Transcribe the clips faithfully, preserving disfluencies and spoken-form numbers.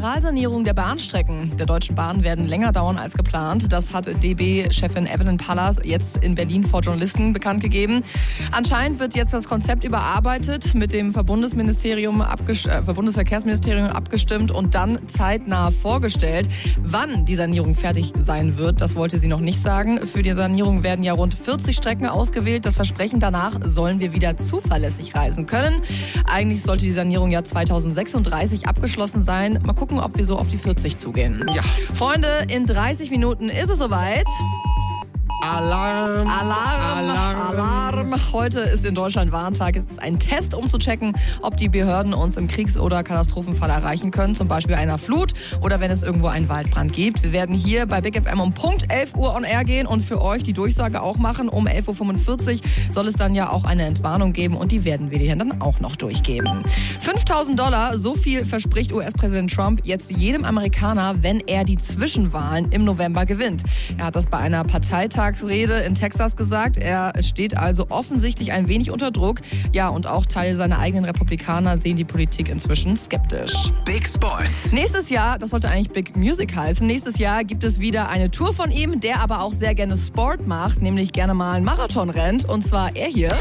Generalsanierung der Bahnstrecken der Deutschen Bahn werden länger dauern als geplant. Das hat D B-Chefin Evelyn Pallas jetzt in Berlin vor Journalisten bekannt gegeben. Anscheinend wird jetzt das Konzept überarbeitet, mit dem Verbundesministerium abges- äh, Bundesverkehrsministerium abgestimmt und dann zeitnah vorgestellt. Wann die Sanierung fertig sein wird, das wollte sie noch nicht sagen. Für die Sanierung werden ja rund vierzig Strecken ausgewählt. Das Versprechen danach, sollen wir wieder zuverlässig reisen können. Eigentlich sollte die Sanierung ja zweitausendsechsunddreißig abgeschlossen sein. Mal gucken, ob wir so auf die vierzig zugehen. Ja. Freunde, in dreißig Minuten ist es soweit. Alarm. Alarm, Alarm. Alarm. Heute ist in Deutschland Warntag. Es ist ein Test, um zu checken, ob die Behörden uns im Kriegs- oder Katastrophenfall erreichen können. Zum Beispiel einer Flut oder wenn es irgendwo einen Waldbrand gibt. Wir werden hier bei Big F M um Punkt elf Uhr on air gehen und für euch die Durchsage auch machen. Um elf Uhr fünfundvierzig soll es dann ja auch eine Entwarnung geben und die werden wir dir dann auch noch durchgeben. fünftausend Dollar, so viel verspricht U S-Präsident Trump jetzt jedem Amerikaner, wenn er die Zwischenwahlen im November gewinnt. Er hat das bei einer Parteitagsrede in Texas gesagt. Er steht also offensichtlich ein wenig unter Druck. Ja, und auch Teile seiner eigenen Republikaner sehen die Politik inzwischen skeptisch. Big Sports. Nächstes Jahr, das sollte eigentlich Big Music heißen, nächstes Jahr gibt es wieder eine Tour von ihm, der aber auch sehr gerne Sport macht, nämlich gerne mal einen Marathon rennt. Und zwar er hier.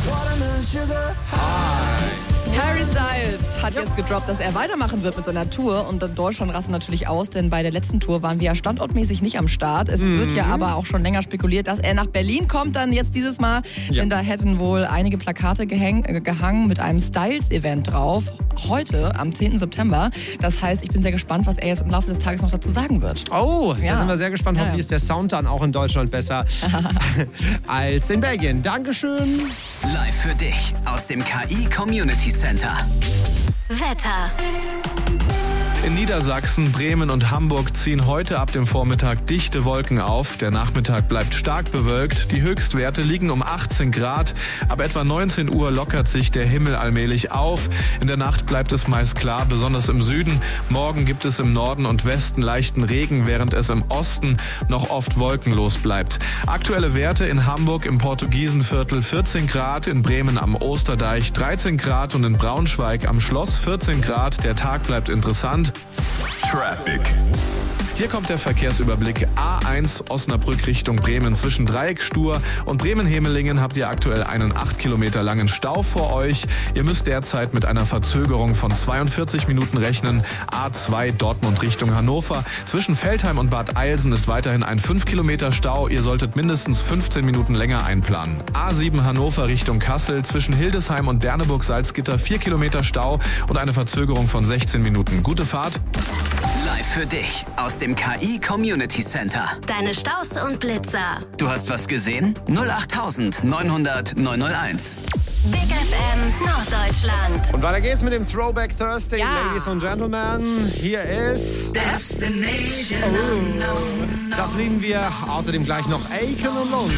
Harry Styles hat jetzt gedroppt, dass er weitermachen wird mit seiner Tour und Deutschland rastet natürlich aus, denn bei der letzten Tour waren wir ja standortmäßig nicht am Start. Es mhm. wird ja aber auch schon länger spekuliert, dass er nach Berlin kommt dann jetzt dieses Mal, ja. denn da hätten wohl einige Plakate gehäng, äh, gehangen mit einem Styles-Event drauf, heute am zehnten September. Das heißt, ich bin sehr gespannt, was er jetzt im Laufe des Tages noch dazu sagen wird. Oh, ja. da sind wir sehr gespannt. Ja, Hoffentlich ja. ist der Sound dann auch in Deutschland besser als in Belgien. Dankeschön. Live für dich aus dem K I Community Center. Wetter. In Niedersachsen, Bremen und Hamburg ziehen heute ab dem Vormittag dichte Wolken auf. Der Nachmittag bleibt stark bewölkt. Die Höchstwerte liegen um achtzehn Grad. Ab etwa neunzehn Uhr lockert sich der Himmel allmählich auf. In der Nacht bleibt es meist klar, besonders im Süden. Morgen gibt es im Norden und Westen leichten Regen, während es im Osten noch oft wolkenlos bleibt. Aktuelle Werte in Hamburg im Portugiesenviertel vierzehn Grad, in Bremen am Osterdeich dreizehn Grad und in Braunschweig am Schloss vierzehn Grad. Der Tag bleibt interessant. Traffic. Hier kommt der Verkehrsüberblick. A eins Osnabrück Richtung Bremen. Zwischen Dreiecksstur und Bremen-Hemelingen habt ihr aktuell einen acht Kilometer langen Stau vor euch. Ihr müsst derzeit mit einer Verzögerung von zweiundvierzig Minuten rechnen. A zwei Dortmund Richtung Hannover. Zwischen Veltheim und Bad Eilsen ist weiterhin ein fünf Kilometer Stau. Ihr solltet mindestens fünfzehn Minuten länger einplanen. A sieben Hannover Richtung Kassel. Zwischen Hildesheim und Derneburg-Salzgitter vier Kilometer Stau und eine Verzögerung von sechzehn Minuten. Gute Fahrt. Live für dich aus dem K I Community Center. Deine Staus und Blitzer. Du hast was gesehen? null acht neunhundert neun null eins. Big F M Norddeutschland. Und weiter geht's mit dem Throwback Thursday, Ja. Ladies and Gentlemen. Hier ist Destination oh. Das lieben wir. Außerdem gleich noch Aiken und Lone.